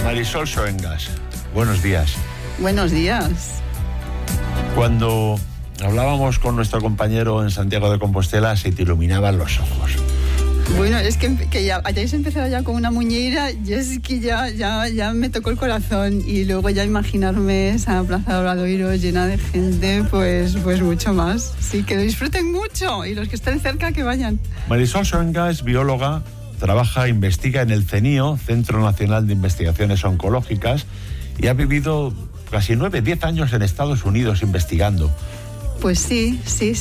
Marisol Soengas, buenos días. Buenos días. Cuando hablábamos con nuestro compañero en Santiago de Compostela, se te iluminaban los ojos. Bueno, es que ya hayáis empezado ya con una muñeira, y es que ya me tocó el corazón, y luego ya imaginarme esa Plaza de Obradoiro llena de gente, pues mucho más. Sí, que lo disfruten mucho, y los que estén cerca que vayan. Marisol Soengas es bióloga, investiga en el CENIO, Centro Nacional de Investigaciones Oncológicas, y ha vivido casi 9-10 años en Estados Unidos investigando. Pues sí,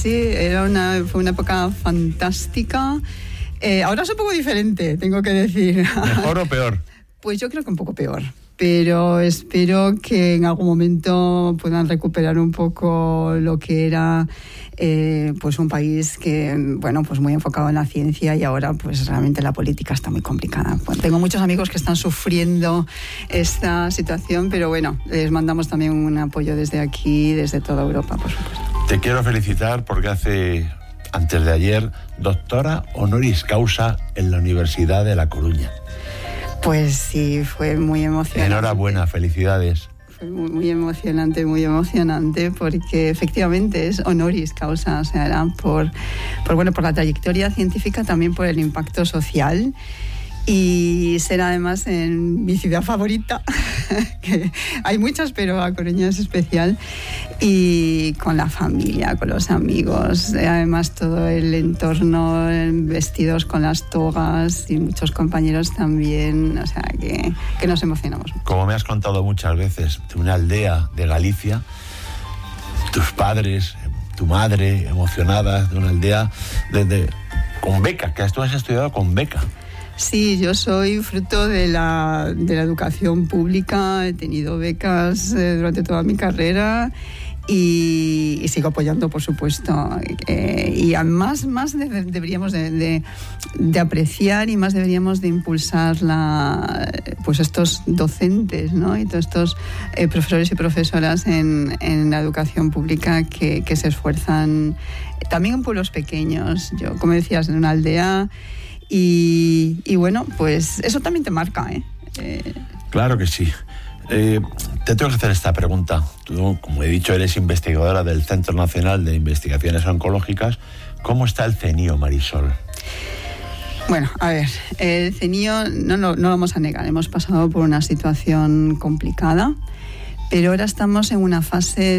fue una época fantástica. Ahora es un poco diferente, tengo que decir. ¿Mejor o peor? Pues yo creo que un poco peor, pero espero que en algún momento puedan recuperar un poco lo que era pues un país que, bueno, pues muy enfocado en la ciencia, y ahora pues realmente la política está muy complicada. Bueno, tengo muchos amigos que están sufriendo esta situación, pero bueno, les mandamos también un apoyo desde aquí, desde toda Europa, por supuesto. Te quiero felicitar porque antes de ayer, doctora honoris causa en la Universidad de La Coruña. Pues sí, fue muy emocionante. Enhorabuena, felicidades. Fue muy emocionante, porque efectivamente es honoris causa, o sea, era por la trayectoria científica, también por el impacto social, y ser además en mi ciudad favorita, que hay muchas, pero A Coruña es especial, y con la familia, con los amigos, además todo el entorno, vestidos con las togas, y muchos compañeros también, o sea que nos emocionamos mucho. Como me has contado muchas veces, de una aldea de Galicia, tus padres, tu madre, emocionadas, de una aldea con beca, que tú has estudiado con beca. Sí, yo soy fruto de la educación pública, he tenido becas durante toda mi carrera, y sigo apoyando, por supuesto, y además deberíamos de apreciar, y más deberíamos de impulsar pues estos docentes, ¿no? Y todos estos profesores y profesoras en la educación pública que se esfuerzan también en pueblos pequeños. Yo, como decías, en una aldea. Y bueno, pues eso también te marca, ¿eh? Claro que sí. Te tengo que hacer esta pregunta. Tú, como he dicho, eres investigadora del Centro Nacional de Investigaciones Oncológicas. ¿Cómo está el CENIO, Marisol? Bueno, a ver, el CENIO no lo vamos a negar. Hemos pasado por una situación complicada, pero ahora estamos en una fase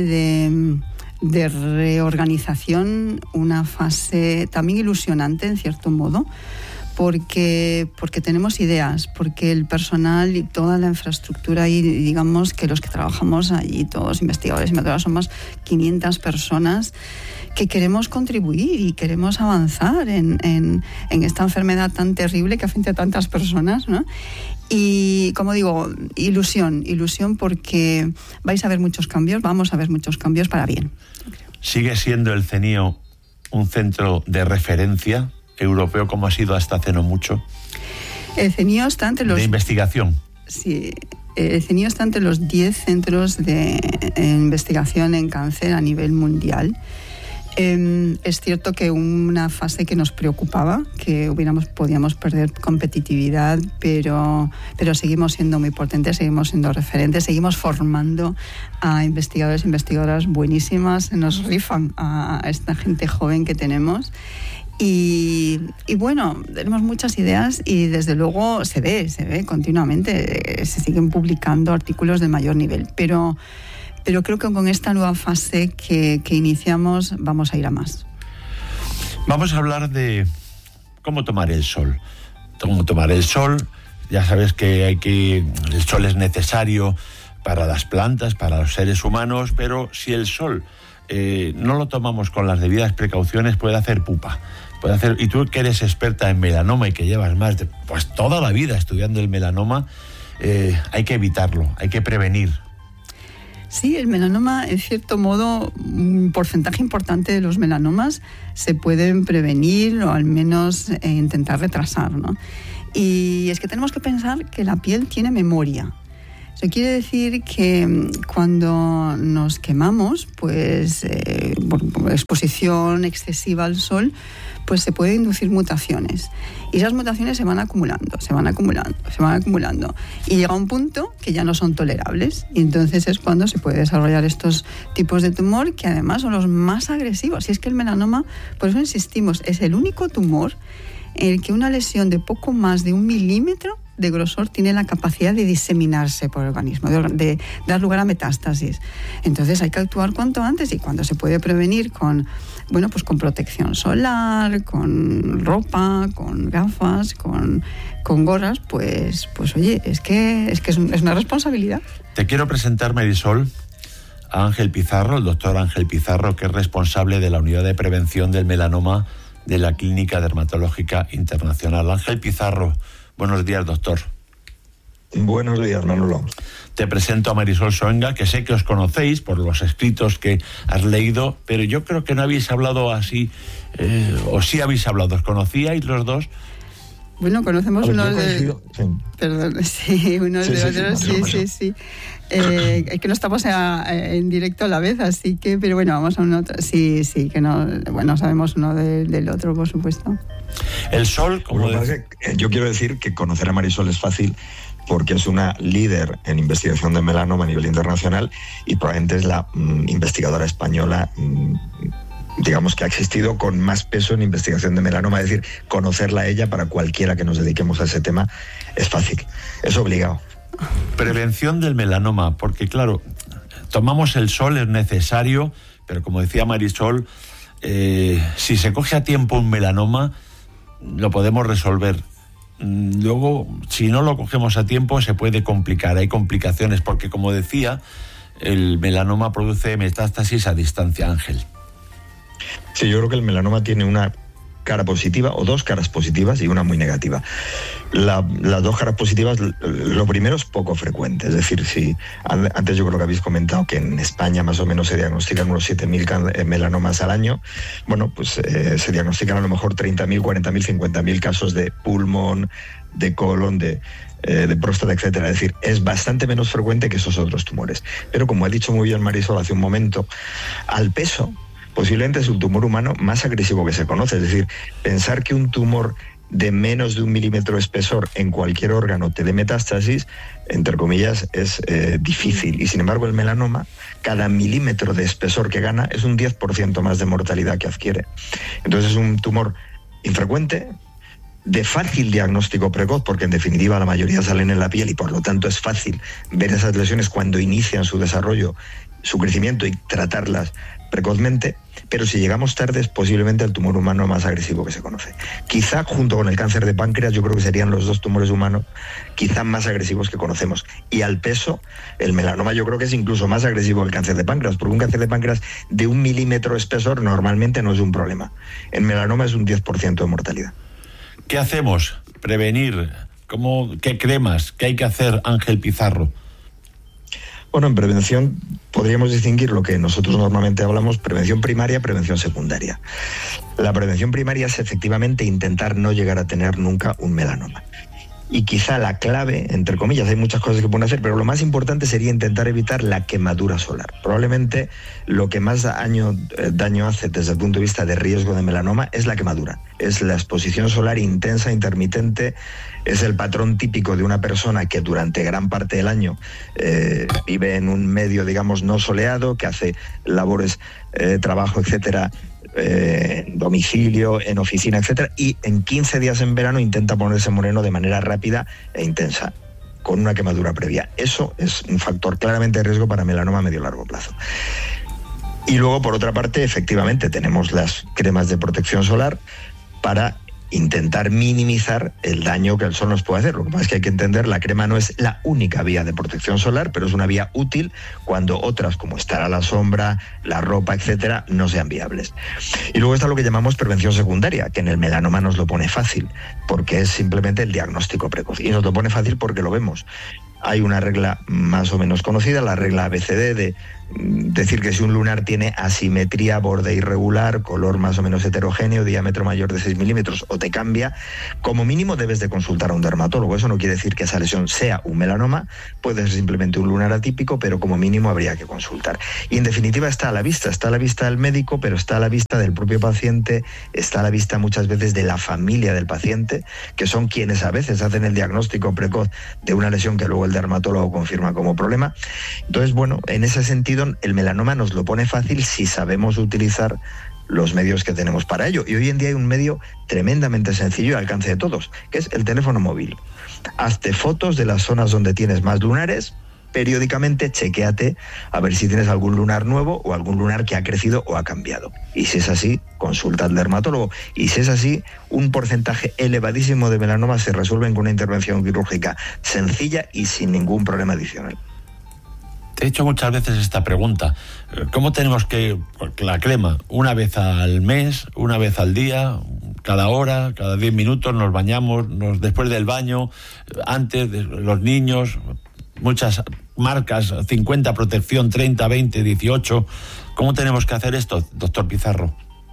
de reorganización, una fase también ilusionante, en cierto modo, porque tenemos ideas, porque el personal y toda la infraestructura, y digamos que los que trabajamos allí, todos investigadores y investigadoras, somos 500 personas que queremos contribuir y queremos avanzar en esta enfermedad tan terrible que afecta a tantas personas, ¿no? Y, como digo, ilusión porque vais a ver muchos cambios, vamos a ver muchos cambios para bien. ¿Sigue siendo el CENIO un centro de referencia europeo, como ha sido hasta hace no mucho? El CENIO está entre los... ¿De investigación? Sí, el CENIO está entre los 10 centros de investigación en cáncer a nivel mundial. Es cierto que una fase que nos preocupaba, que podíamos perder competitividad, pero seguimos siendo muy potentes, seguimos siendo referentes, seguimos formando a investigadores e investigadoras buenísimas, nos rifan a esta gente joven que tenemos. Y bueno, tenemos muchas ideas, y desde luego se ve continuamente, se siguen publicando artículos de mayor nivel, pero creo que con esta nueva fase que iniciamos vamos a ir a más. Vamos a hablar de cómo tomar el sol. Cómo tomar el sol, ya sabes que el sol es necesario para las plantas, para los seres humanos, pero si el sol no lo tomamos con las debidas precauciones, puede hacer pupa. Y tú, que eres experta en melanoma y que llevas más de toda la vida estudiando el melanoma, hay que evitarlo, hay que prevenir. Sí, el melanoma, en cierto modo, un porcentaje importante de los melanomas se pueden prevenir, o al menos intentar retrasar, ¿no? Y es que tenemos que pensar que la piel tiene memoria. Eso quiere decir que cuando nos quemamos, pues por exposición excesiva al sol, pues se puede inducir mutaciones. Y esas mutaciones se van acumulando. Y llega un punto que ya no son tolerables. Y entonces es cuando se puede desarrollar estos tipos de tumor, que además son los más agresivos. Y es que el melanoma, por eso insistimos, es el único tumor en el que una lesión de poco más de 1 milímetro de grosor tiene la capacidad de diseminarse por el organismo, de dar lugar a metástasis. Entonces hay que actuar cuanto antes, y cuando se puede prevenir con protección solar, con ropa, con gafas, con gorras, pues oye, es que es una responsabilidad. Te quiero presentar, Marisol, a Ángel Pizarro, el doctor Ángel Pizarro, que es responsable de la Unidad de Prevención del Melanoma de la Clínica Dermatológica Internacional. Ángel Pizarro, buenos días, doctor. Buenos días, Manolo. Te presento a Marisol Soenga, que sé que os conocéis por los escritos que has leído, pero yo creo que no habéis hablado así, o sí habéis hablado. ¿Os conocíais los dos? Bueno, conocemos uno de... Sí. Perdón, sí, uno de otros, sí. Es que no estamos en directo a la vez, así que, pero bueno, vamos a un otro. Sí, que no, bueno, sabemos uno del otro, por supuesto. El sol, como yo quiero decir que conocer a Marisol es fácil, porque es una líder en investigación de melanoma a nivel internacional y probablemente es la investigadora española, digamos, que ha existido con más peso en investigación de melanoma. Es decir, conocerla a ella, para cualquiera que nos dediquemos a ese tema, es fácil, es obligado. Prevención del melanoma, porque claro, tomamos el sol, es necesario, pero como decía Marisol, si se coge a tiempo un melanoma, lo podemos resolver. Luego, si no lo cogemos a tiempo, se puede complicar, hay complicaciones, porque como decía, el melanoma produce metástasis a distancia, Ángel. Sí, yo creo que el melanoma tiene una cara positiva, o dos caras positivas y una muy negativa. Las dos caras positivas, lo primero es poco frecuente, es decir, si antes yo creo que habéis comentado que en España más o menos se diagnostican unos 7.000 melanomas al año, bueno, pues se diagnostican a lo mejor 30.000, 40.000, 50.000 casos de pulmón, de colon, de próstata, etcétera. Es decir, es bastante menos frecuente que esos otros tumores. Pero como ha dicho muy bien Marisol hace un momento, al peso, posiblemente es el tumor humano más agresivo que se conoce. Es decir, pensar que un tumor de menos de 1 milímetro de espesor en cualquier órgano te dé metástasis, entre comillas, es difícil. Y sin embargo, el melanoma, cada milímetro de espesor que gana es un 10% más de mortalidad que adquiere. Entonces es un tumor infrecuente, de fácil diagnóstico precoz, porque en definitiva la mayoría salen en la piel y por lo tanto es fácil ver esas lesiones cuando inician su desarrollo, su crecimiento, y tratarlas precozmente. Pero si llegamos tarde, es posiblemente el tumor humano más agresivo que se conoce. Quizá junto con el cáncer de páncreas, yo creo que serían los dos tumores humanos quizá más agresivos que conocemos. Y al peso, el melanoma yo creo que es incluso más agresivo que el cáncer de páncreas, porque un cáncer de páncreas de 1 milímetro de espesor normalmente no es un problema. En melanoma es un 10% de mortalidad. ¿Qué hacemos? ¿Prevenir? ¿Qué cremas? ¿Qué hay que hacer, Ángel Pizarro? Bueno, en prevención podríamos distinguir lo que nosotros normalmente hablamos: prevención primaria, prevención secundaria. La prevención primaria es efectivamente intentar no llegar a tener nunca un melanoma. Y quizá la clave, entre comillas, hay muchas cosas que pueden hacer, pero lo más importante sería intentar evitar la quemadura solar. Probablemente lo que más daño hace desde el punto de vista de riesgo de melanoma es la quemadura. Es la exposición solar intensa, intermitente, es el patrón típico de una persona que durante gran parte del año vive en un medio, digamos, no soleado, que hace labores, trabajo, etcétera, en domicilio, en oficina, etcétera, y en 15 días en verano intenta ponerse moreno de manera rápida e intensa, con una quemadura previa. Eso es un factor claramente de riesgo para melanoma a medio y largo plazo. Y luego, por otra parte, efectivamente, tenemos las cremas de protección solar para intentar minimizar el daño que el sol nos puede hacer. Lo que pasa es que hay que entender, la crema no es la única vía de protección solar, pero es una vía útil cuando otras, como estar a la sombra, la ropa, etcétera, no sean viables. Y luego está lo que llamamos prevención secundaria, que en el melanoma nos lo pone fácil, porque es simplemente el diagnóstico precoz. Y nos lo pone fácil porque lo vemos. Hay una regla más o menos conocida, la regla ABCD, de decir que si un lunar tiene asimetría, borde irregular, color más o menos heterogéneo, diámetro mayor de 6 milímetros o te cambia, como mínimo debes de consultar a un dermatólogo. Eso no quiere decir que esa lesión sea un melanoma, puede ser simplemente un lunar atípico, pero como mínimo habría que consultar. Y en definitiva está a la vista del médico, pero está a la vista del propio paciente, está a la vista muchas veces de la familia del paciente, que son quienes a veces hacen el diagnóstico precoz de una lesión que luego el dermatólogo confirma como problema. Entonces, bueno, en ese sentido el melanoma nos lo pone fácil si sabemos utilizar los medios que tenemos para ello. Y hoy en día hay un medio tremendamente sencillo y al alcance de todos, que es el teléfono móvil. Hazte fotos de las zonas donde tienes más lunares, periódicamente chequéate a ver si tienes algún lunar nuevo o algún lunar que ha crecido o ha cambiado. Y si es así, consulta al dermatólogo. Y si es así, un porcentaje elevadísimo de melanomas se resuelven con una intervención quirúrgica sencilla y sin ningún problema adicional. Te he hecho muchas veces esta pregunta. ¿Cómo tenemos que la crema? ¿Una vez al mes? ¿Una vez al día? ¿Cada hora? ¿Cada 10 minutos nos bañamos? ¿Después del baño? ¿Antes? ¿Los niños? Muchas marcas, 50 protección, 30, 20, 18. ¿Cómo tenemos que hacer esto, doctor Pizarro?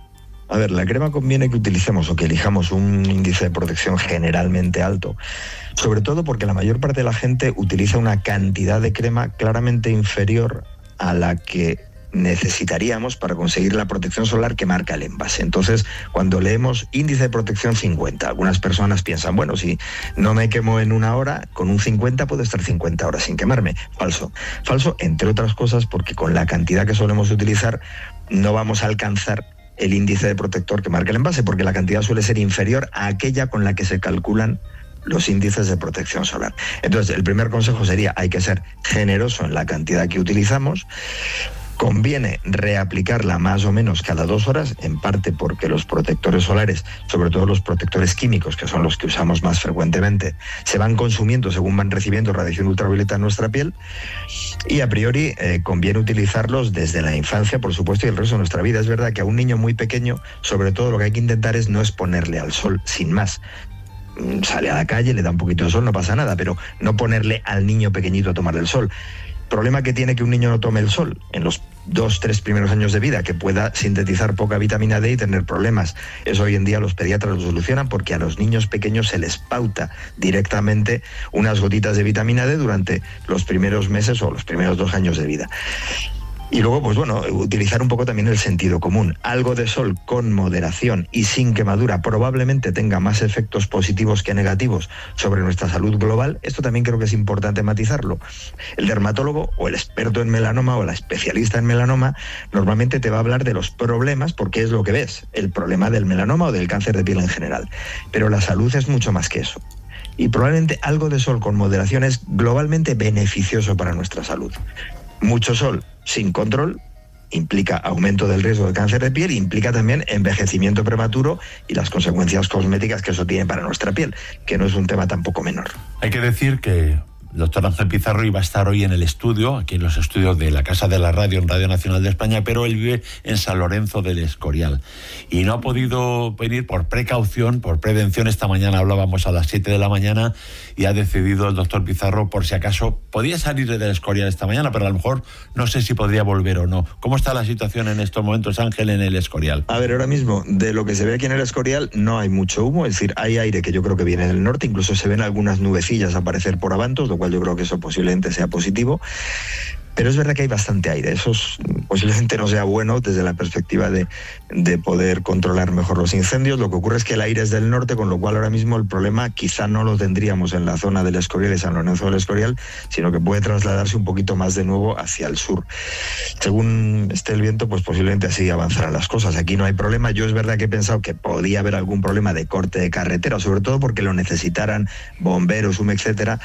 A ver, la crema conviene que utilicemos o que elijamos un índice de protección generalmente alto, sobre todo porque la mayor parte de la gente utiliza una cantidad de crema claramente inferior a la que necesitaríamos para conseguir la protección solar que marca el envase. Entonces, cuando leemos índice de protección 50, algunas personas piensan, bueno, si no me quemo en una hora, con un 50 puedo estar 50 horas sin quemarme. Falso. Falso, entre otras cosas, porque con la cantidad que solemos utilizar no vamos a alcanzar el índice de protector que marca el envase, porque la cantidad suele ser inferior a aquella con la que se calculan los índices de protección solar. Entonces, el primer consejo sería, hay que ser generoso en la cantidad que utilizamos. Conviene reaplicarla más o menos cada 2 horas, en parte porque los protectores solares, sobre todo los protectores químicos, que son los que usamos más frecuentemente, se van consumiendo según van recibiendo radiación ultravioleta en nuestra piel, y a priori conviene utilizarlos desde la infancia, por supuesto, y el resto de nuestra vida. Es verdad que a un niño muy pequeño, sobre todo lo que hay que intentar es no exponerle al sol, sin más. Sale a la calle, le da un poquito de sol, no pasa nada, pero no ponerle al niño pequeñito a tomar el sol. Problema que tiene que un niño no tome el sol en los 2-3 primeros años de vida, que pueda sintetizar poca vitamina D y tener problemas. Eso hoy en día los pediatras lo solucionan, porque a los niños pequeños se les pauta directamente unas gotitas de vitamina D durante los primeros meses o los primeros 2 años de vida. Y luego, pues bueno, utilizar un poco también el sentido común. Algo de sol con moderación y sin quemadura probablemente tenga más efectos positivos que negativos sobre nuestra salud global. Esto también creo que es importante matizarlo. El dermatólogo o el experto en melanoma o la especialista en melanoma normalmente te va a hablar de los problemas, porque es lo que ves, el problema del melanoma o del cáncer de piel en general. Pero la salud es mucho más que eso. Y probablemente algo de sol con moderación es globalmente beneficioso para nuestra salud. Mucho sol sin control implica aumento del riesgo de cáncer de piel, implica también envejecimiento prematuro y las consecuencias cosméticas que eso tiene para nuestra piel, que no es un tema tampoco menor. Hay que decir que el doctor Ángel Pizarro iba a estar hoy en el estudio, aquí en los estudios de la Casa de la Radio, en Radio Nacional de España, pero él vive en San Lorenzo del Escorial y no ha podido venir por precaución, por prevención. Esta mañana hablábamos a las 7 de la mañana y ha decidido el doctor Pizarro, por si acaso, podía salir del Escorial esta mañana, pero a lo mejor no sé si podría volver o no. ¿Cómo está la situación en estos momentos, Ángel, en el Escorial? A ver, ahora mismo, de lo que se ve aquí en el Escorial, no hay mucho humo, es decir, hay aire que yo creo que viene del norte, incluso se ven algunas nubecillas aparecer por Abantos, lo cual yo creo que eso posiblemente sea positivo. Pero es verdad que hay bastante aire. Eso posiblemente no sea bueno desde la perspectiva de poder controlar mejor los incendios. Lo que ocurre es que el aire es del norte, con lo cual ahora mismo el problema quizá no lo tendríamos en la zona del Escorial y San Lorenzo del Escorial, sino que puede trasladarse un poquito más de nuevo hacia el sur. Según esté el viento, pues posiblemente así avanzarán las cosas. Aquí no hay problema. Yo es verdad que he pensado que podía haber algún problema de corte de carretera, sobre todo porque lo necesitaran bomberos, etcétera.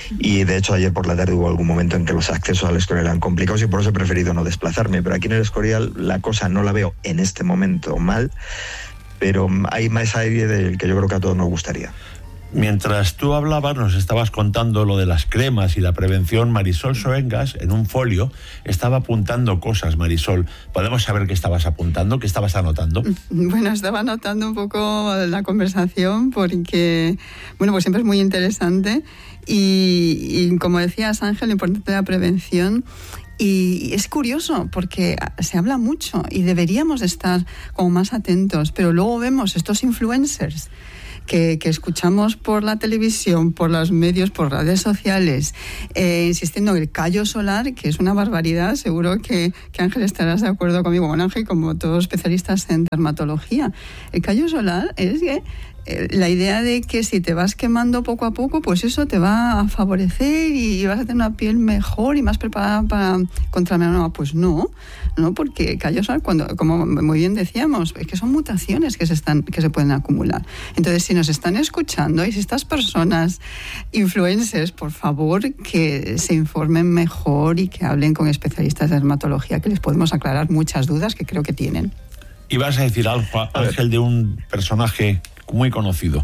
Y de hecho ayer por la tarde hubo algún momento en que los accesos al Escorial eran complicados y por eso he preferido no desplazarme, pero aquí en el Escorial la cosa no la veo en este momento mal, pero hay más aire del que yo creo que a todos nos gustaría. Mientras tú hablabas, nos estabas contando lo de las cremas y la prevención. Marisol Soengas, en un folio, estaba apuntando cosas. Marisol, ¿podemos saber qué estabas apuntando, qué estabas anotando? Bueno, estaba anotando un poco la conversación porque, bueno, pues siempre es muy interesante y como decías, Ángel, lo importante de la prevención. Y es curioso porque se habla mucho y deberíamos estar como más atentos, pero luego vemos estos influencers que escuchamos por la televisión, por los medios, por redes sociales, insistiendo en el callo solar, que es una barbaridad. Seguro que Ángel estarás de acuerdo conmigo. Bueno, Ángel, como todos especialistas en dermatología, el callo solar es que la idea de que si te vas quemando poco a poco, pues eso te va a favorecer y vas a tener una piel mejor y más preparada contra el melanoma. Pues no, porque callo solar, como muy bien decíamos, es que son mutaciones que se pueden acumular. Entonces, si nos están escuchando y si estas personas influencers, por favor, que se informen mejor y que hablen con especialistas de dermatología, que les podemos aclarar muchas dudas que creo que tienen. Y vas a decir algo, Ángel, de un personaje muy conocido.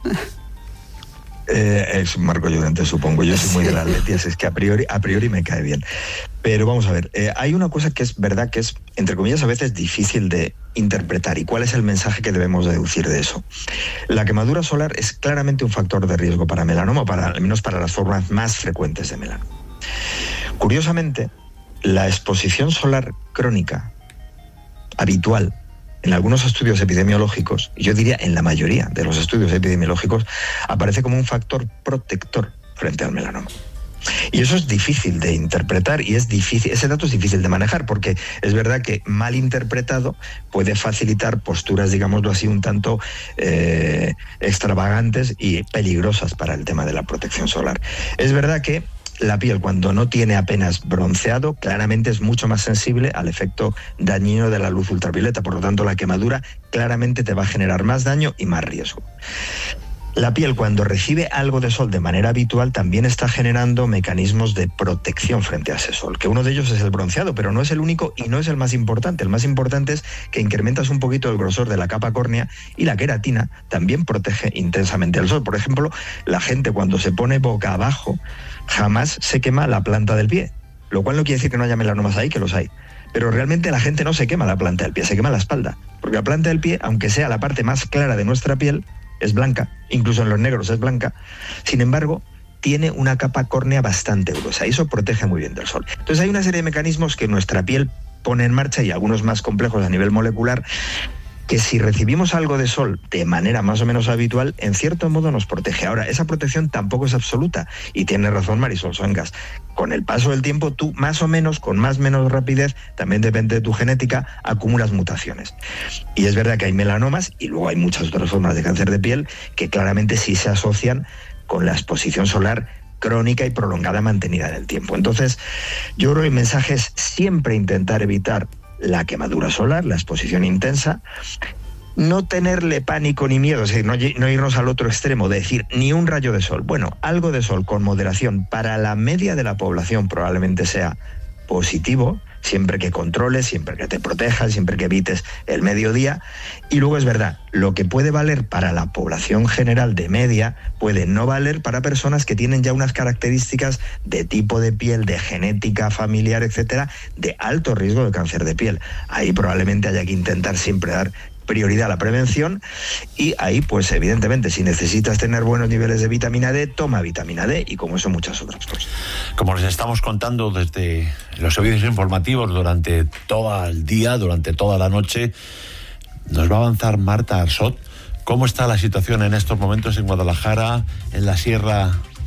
Es Marco Llorente, supongo. Yo soy muy de las Letias, es que a priori me cae bien. Pero vamos a ver, hay una cosa que es verdad que es, entre comillas, a veces difícil de interpretar. ¿Y cuál es el mensaje que debemos deducir de eso? La quemadura solar es claramente un factor de riesgo para melanoma, al menos para las formas más frecuentes de melanoma. Curiosamente, la exposición solar crónica habitual en algunos estudios epidemiológicos, y yo diría en la mayoría de los estudios epidemiológicos, aparece como un factor protector frente al melanoma. Y eso es difícil de interpretar y ese dato es difícil de manejar, porque es verdad que mal interpretado puede facilitar posturas, digámoslo así, un tanto extravagantes y peligrosas para el tema de la protección solar. Es verdad que la piel, cuando no tiene apenas bronceado, claramente es mucho más sensible al efecto dañino de la luz ultravioleta. Por lo tanto, la quemadura claramente te va a generar más daño y más riesgo. La piel, cuando recibe algo de sol de manera habitual, también está generando mecanismos de protección frente a ese sol, que uno de ellos es el bronceado, pero no es el único y no es el más importante. El más importante es que incrementas un poquito el grosor de la capa córnea, y la queratina también protege intensamente al sol. Por ejemplo, la gente cuando se pone boca abajo jamás se quema la planta del pie, lo cual no quiere decir que no haya melanomas ahí, que los hay. Pero realmente la gente no se quema la planta del pie, se quema la espalda, porque la planta del pie, aunque sea la parte más clara de nuestra piel, es blanca, incluso en los negros es blanca. Sin embargo, tiene una capa córnea bastante gruesa y eso protege muy bien del sol. Entonces hay una serie de mecanismos que nuestra piel pone en marcha, y algunos más complejos a nivel molecular, que si recibimos algo de sol de manera más o menos habitual, en cierto modo nos protege. Ahora, esa protección tampoco es absoluta, y tiene razón Marisol Soengas. Con el paso del tiempo, tú más o menos, con más o menos rapidez, también depende de tu genética, acumulas mutaciones. Y es verdad que hay melanomas, y luego hay muchas otras formas de cáncer de piel que claramente sí se asocian con la exposición solar crónica y prolongada mantenida en el tiempo. Entonces, yo creo que el mensaje es siempre intentar evitar la quemadura solar, la exposición intensa, no tenerle pánico ni miedo, es decir, no irnos al otro extremo de decir ni un rayo de sol. Bueno, algo de sol con moderación para la media de la población probablemente sea positivo, siempre que controles, siempre que te protejas, siempre que evites el mediodía. Y luego es verdad, lo que puede valer para la población general de media puede no valer para personas que tienen ya unas características de tipo de piel, de genética familiar, etcétera, de alto riesgo de cáncer de piel. Ahí probablemente haya que intentar siempre dar prioridad a la prevención, y ahí pues evidentemente si necesitas tener buenos niveles de vitamina D, toma vitamina D, y como eso muchas otras cosas. Como les estamos contando desde los servicios informativos durante todo el día, durante toda la noche, nos va a avanzar Marta Arsot. ¿Cómo está la situación en estos momentos en Guadalajara, en la Sierra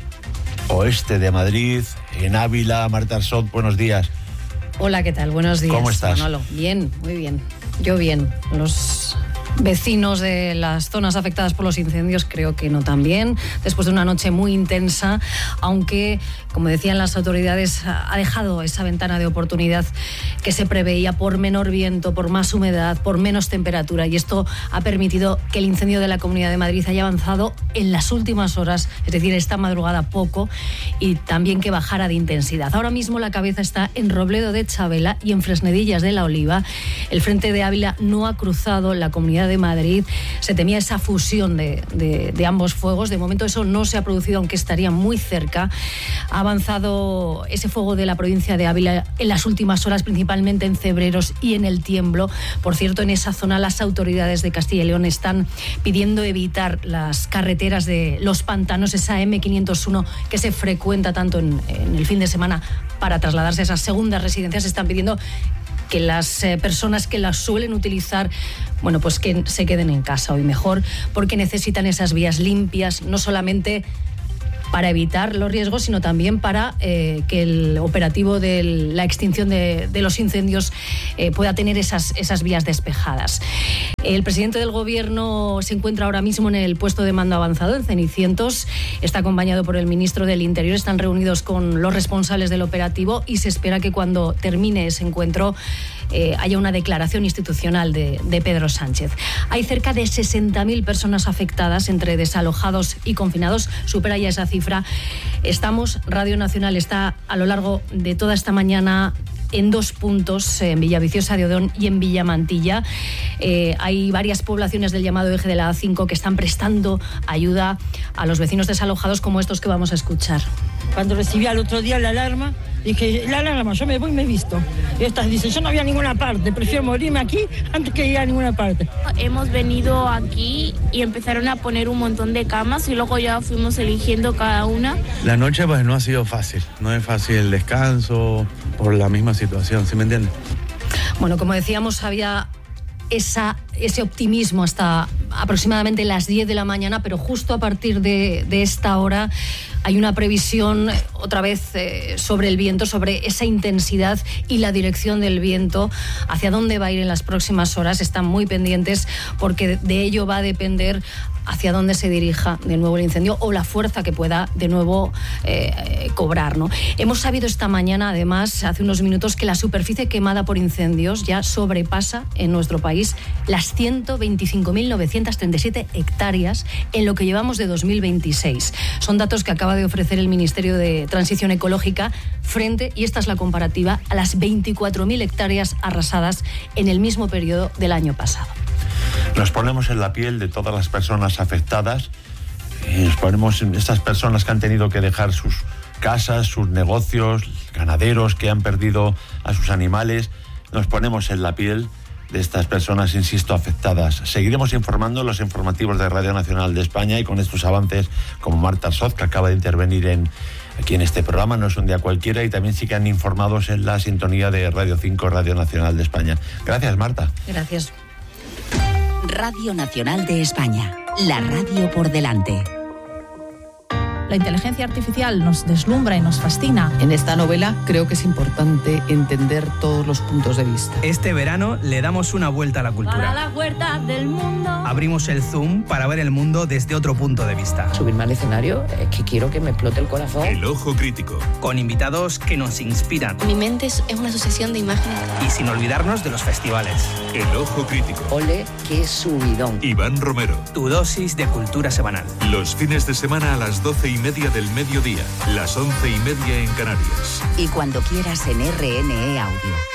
Oeste de Madrid, en Ávila? Marta Arsot, buenos días. Hola, ¿qué tal? Buenos días. ¿Cómo estás? Manolo. Bien, muy bien. Yo bien. Los vecinos de las zonas afectadas por los incendios creo que no tan bien, después de una noche muy intensa, aunque, como decían las autoridades, ha dejado esa ventana de oportunidad que se preveía por menor viento, por más humedad, por menos temperatura, y esto ha permitido que el incendio de la Comunidad de Madrid haya avanzado en las últimas horas, es decir, esta madrugada poco, y también que bajara de intensidad. Ahora mismo la cabeza está en Robledo de Chabela y en Fresnedillas de la Oliva. El frente de Ávila no ha cruzado la Comunidad Comunidad de Madrid. Se temía esa fusión de ambos fuegos. De momento eso no se ha producido, aunque estaría muy cerca. Ha avanzado ese fuego de la provincia de Ávila en las últimas horas, principalmente en Cebreros y en El Tiemblo. Por cierto, en esa zona las autoridades de Castilla y León están pidiendo evitar las carreteras de los pantanos, esa M501 que se frecuenta tanto en el fin de semana para trasladarse a esas segundas residencias. Están pidiendo que las personas que las suelen utilizar, bueno, pues que se queden en casa hoy mejor, porque necesitan esas vías limpias, no solamente para evitar los riesgos, sino también para que el operativo de la extinción de los incendios pueda tener esas vías despejadas. El presidente del Gobierno se encuentra ahora mismo en el puesto de mando avanzado, en Cenicientos. Está acompañado por el ministro del Interior. Están reunidos con los responsables del operativo y se espera que cuando termine ese encuentro haya una declaración institucional de Pedro Sánchez. Hay cerca de 60.000 personas afectadas entre desalojados y confinados. Supera ya esa cifra. Radio Nacional está a lo largo de toda esta mañana en 2 puntos, en Villaviciosa de Odón y en Villamantilla. Hay varias poblaciones del llamado eje de la A5 que están prestando ayuda a los vecinos desalojados, como estos que vamos a escuchar. Cuando recibí al otro día la alarma, dije, la alarma, yo me voy y me visto. Y estas dicen, yo no voy a ninguna parte, prefiero morirme aquí antes que ir a ninguna parte. Hemos venido aquí y empezaron a poner un montón de camas y luego ya fuimos eligiendo cada una. La noche pues no ha sido fácil, no es fácil el descanso por la misma situación, ¿sí me entiendes? Bueno, como decíamos, había ese optimismo hasta aproximadamente las 10 de la mañana, pero justo a partir de esta hora hay una previsión otra vez sobre el viento, sobre esa intensidad y la dirección del viento, hacia dónde va a ir en las próximas horas. Están muy pendientes porque de ello va a depender hacia dónde se dirija de nuevo el incendio o la fuerza que pueda de nuevo cobrar, ¿no? Hemos sabido esta mañana, además, hace unos minutos, que la superficie quemada por incendios ya sobrepasa en nuestro país las 125.937 hectáreas en lo que llevamos de 2026. Son datos que acaba de ofrecer el Ministerio de Transición Ecológica frente, y esta es la comparativa, a las 24.000 hectáreas arrasadas en el mismo periodo del año pasado. Nos ponemos en la piel de todas las personas afectadas, nos ponemos en estas personas que han tenido que dejar sus casas, sus negocios, ganaderos que han perdido a sus animales. Nos ponemos en la piel de estas personas, insisto, afectadas. Seguiremos informando en los informativos de Radio Nacional de España y con estos avances como Marta Arzoz, que acaba de intervenir aquí en este programa. No es un día cualquiera, y también sigan informados en la sintonía de Radio 5, Radio Nacional de España. Gracias, Marta. Gracias. Radio Nacional de España, la radio por delante. La inteligencia artificial nos deslumbra y nos fascina. En esta novela creo que es importante entender todos los puntos de vista. Este verano le damos una vuelta a la cultura. Para las huertas del mundo. Abrimos el Zoom para ver el mundo desde otro punto de vista. Subirme al escenario es que quiero que me explote el corazón. El Ojo Crítico. Con invitados que nos inspiran. Mi mente es una asociación de imágenes. Y sin olvidarnos de los festivales. El Ojo Crítico. Ole, qué subidón. Iván Romero. Tu dosis de cultura semanal. Los fines de semana a las 12:30 del mediodía, las 11:30 en Canarias. Y cuando quieras en RNE Audio.